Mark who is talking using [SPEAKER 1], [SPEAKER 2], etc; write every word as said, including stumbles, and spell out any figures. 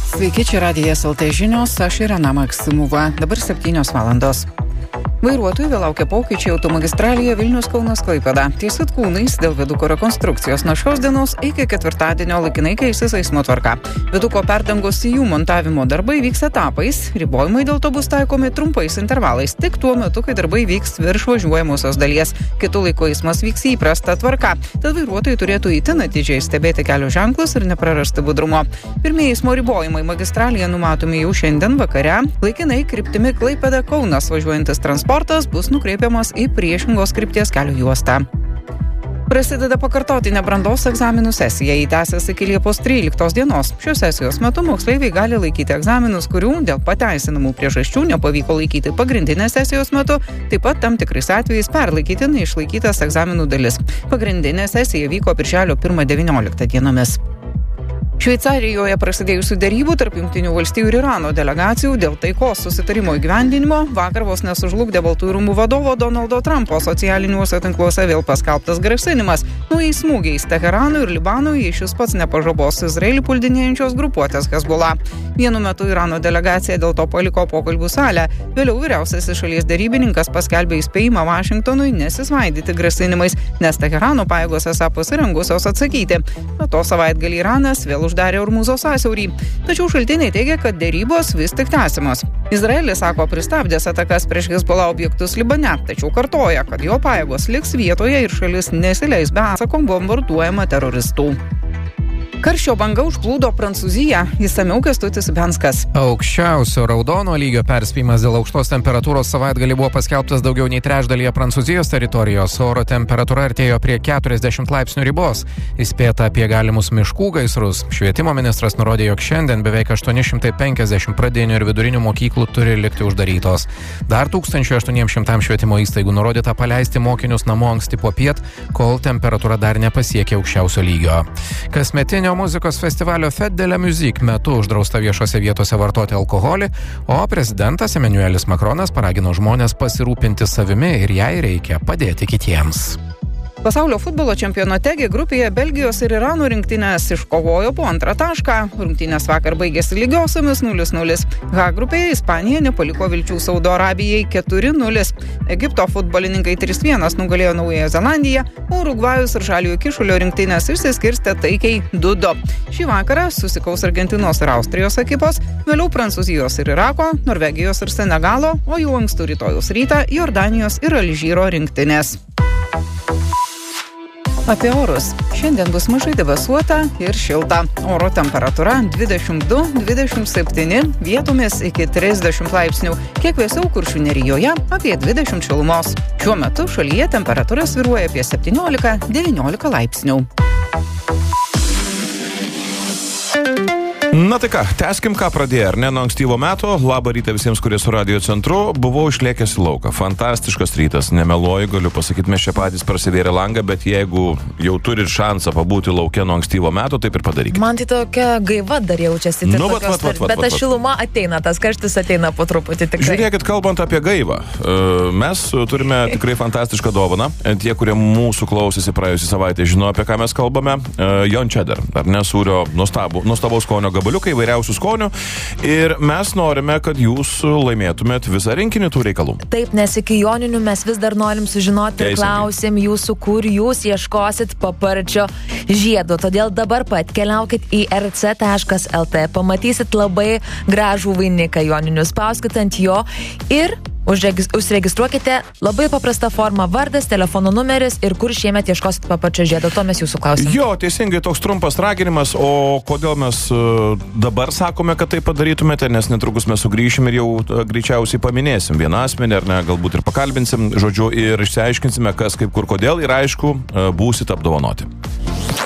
[SPEAKER 1] Sveiki, čia Radijas L T žinios, aš Irena Maksimova, dabar septynios valandos. Vairuotojų vėl laukia pokyčiai automagistralėje Vilnius-Kaunas Klaipėda. Ties Vitkūnais dėl viaduko rekonstrukcijos nuo šios dienos iki ketvirtadienio laikinai keisis eismo tvarka. Viaduko perdangos į jų montavimo darbai vyks etapais, ribojimai dėl to bus taikomi trumpais intervalais, tik tuo metu, kai darbai vyks virš važiuojamosios dalies. Kitu laiku eismas vyks įprasta tvarka, tad vairuotojai turėtų itin atidžiai stebėti kelio ženklus ir neprarasti budrumo. Pirmieji eismo ribojimai magistralėje numatomi jau šiandien vakare, laikinai kryptimi Klaipėda-Kaunas važiuojantis transportas Sportas bus nukreipiamas į priešingos krypties kelio juostą. Prasideda pakartotinė brandos egzaminų sesija, ji tęsiasi iki Liepos tryliktos dienos. Šios sesijos metu moksleiviai gali laikyti egzaminus, kurių dėl pateisinamų priežasčių nepavyko laikyti pagrindinės sesijos metu, taip pat tam tikrais atvejais perlaikyti neišlaikytas egzaminų dalis. Pagrindinė sesija vyko birželio pirmą devynioliktą dienomis. Šveicarijoje prasidėjusių derybų tarp Jungtinių valstijų ir Irano delegacijų dėl taikos susitarimo įgyvendinimo vakar vos nesužlugdė Baltųjų rūmų vadovo Donaldo Trumpo socialiniuose tinkluose vėl paskelbtas grasinimas naujais smūgiais Teheranui ir Libanui, jei šis pats nepažabos Izraelį puldinėjančios grupuotės Hezbollah. Vienu metu Irano delegacija dėl to paliko pokalbių salę. Vėliau vyriausiasis šalies derybininkas paskelbė įspėjimą Vašingtonui nesisvaidyti grasinimais, nes Teherano pajėgos esą pasirengusios atsakyti. Nuo to savaitgalį Iranas vėl uždarė Ormuzo sąsiaurį. Tačiau šaltiniai teigia, kad derybos vis tik tęsiamos. Izraelis sako pristabdęs atakas prieš Hezbollah objektus Libane, tačiau kartoja, kad jo pajėgos liks vietoje ir šalis nesileis be atsako bombarduojama teroristų. Karščio banga užplūdo Prancūziją, išsamiau Kęstutis Benskas.
[SPEAKER 2] Aukščiausio raudono lygio perspėjimas dėl aukštos temperatūros savaitgalį buvo paskelbtas daugiau nei trečdalyje Prancūzijos teritorijos. Oro temperatūra artėjo prie keturiasdešimt laipsnių ribos. Įspėta apie galimus miškų gaisrus. Švietimo ministras nurodė, jog šiandien beveik aštuoni šimtai penkiasdešimt pradinių ir vidurinių mokyklų turi likti uždarytos. Dar tūkstančių aštuoni šimtai švietimo įstaigų nurodyta paleisti mokinius namo anksti popiet, kol temperatūra dar nepasiekė aukščiausio lygio. Kasmetinio muzikos festivalio Fête de la Musique metu uždrausta viešose vietose vartoti alkoholį, o prezidentas Emmanuelis Macronas paragino žmonės pasirūpinti savimi ir jei reikia padėti kitiems.
[SPEAKER 1] Pasaulio futbolo čempionate G grupėje Belgijos ir Irano rinktinės iškovojo po antrą tašką. Rungtynės vakar baigėsi lygiosiomis nulis nulis. H grupėje Ispanija nepaliko vilčių Saudo Arabijai keturi nulis. Egipto futbolininkai trys vienas nugalėjo Naująją Zelandiją, o Urugvajus ir Žaliojo Kyšulio rinktinės išsiskirstė taikiai du du. Šį vakarą susikaus Argentinos ir Austrijos ekipos, vėliau Prancūzijos ir Irako, Norvegijos ir Senegalo, o jau ankstų rytojus rytą Jordanijos ir Alžyro rinktinės. Apie orus. Šiandien bus mažai debesuota ir šilta. Oro temperatūra dvidešimt du dvidešimt septyni, vietomis iki trisdešimt laipsnių. Kiek vėsiau Kuršių nerijoje apie dvidešimt šilumos. Šiuo metu šalyje temperatūra svyruoja apie septyniolika devyniolika laipsnių.
[SPEAKER 3] Na tai ką, tęskim ką pradėjo, ar ne, nuo ankstyvo meto. Labą rytą visiems, kurie su radio centru. Buvau išlėkęs į lauką. Fantastiškas rytas, nemeluoju, galiu pasakyti, mes čia patys prasivėrė langą, bet jeigu jau turit šansą pabūti lauke nuo ankstyvo meto, taip ir padarykite.
[SPEAKER 4] Man tai tokia gaiva dar jaučiasi,
[SPEAKER 3] nu, vat, vat, vat, vat,
[SPEAKER 4] bet ta šiluma ateina, tas karštis ateina po truputį tikrai.
[SPEAKER 3] Žiūrėkit, kalbant apie gaivą, mes turime tikrai fantastišką dovaną. Tie, kurie mūsų klausėsi praėjusią savaitę, žino, apie ką mes kalbame. Jon Cheddar, ar ne, sūrio nuostabų, nuostabaus skonio gabaliukai, įvairiausių skonių, ir mes norime, kad jūs laimėtumėt visą rinkinį tų reikalų.
[SPEAKER 4] Taip, nes iki joninių mes vis dar norim sužinoti ir klausim jūsų, kur jūs ieškosit paparčio žiedo. Todėl dabar pat keliaukit į r c taškas l t, pamatysit labai gražų vainiką joninių, spauskit ant jo ir užregistruokite labai paprastą formą, vardas, telefono numeris ir kur šiemet ieškosit paparčio žiedo. To mes jūsų klausim.
[SPEAKER 3] Jo, teisingai, toks trumpas raginimas, o kodėl mes dabar sakome, kad tai padarytumėte, nes netrukus mes sugrįšim ir jau greičiausiai paminėsim vieną asmenį, ar ne, galbūt ir pakalbinsim, žodžiu, ir išsiaiškinsime, kas, kaip, kur, kodėl, ir aišku, būsit apdovanoti.